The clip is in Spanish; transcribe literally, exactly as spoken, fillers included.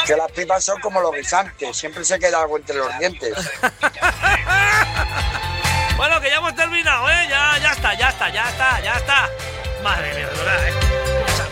Que las pipas son como los guisantes, siempre se queda algo entre los dientes. Bueno, que ya hemos terminado, ¿eh? Ya, ya está, ya está, ya está, ya está. Madre mía, de verdad, ¿eh?